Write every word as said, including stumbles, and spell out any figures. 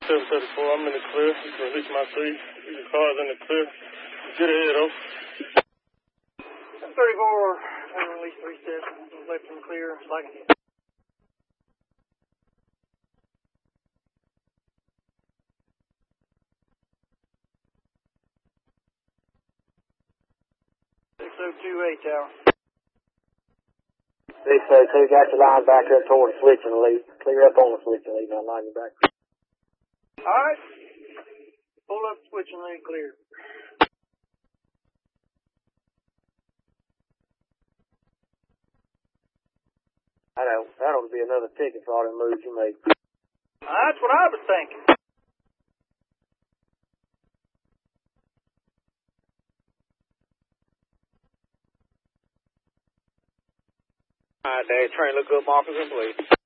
seven thirty-four. I'm in the clear. You can reach my three. Your car's in the clear. Get ahead, over. seven thirty-four, I release three steps. Left and clear. Like six oh two eight tower. six oh two, got your line back up toward the switching lead. Clear up on the switching lead, now line you back. Alright. Pull up switching lead clear. I know, that ought to be another ticket for all the moves you made. That's what I was thinking. Alright, Dave, train look good, markers in place.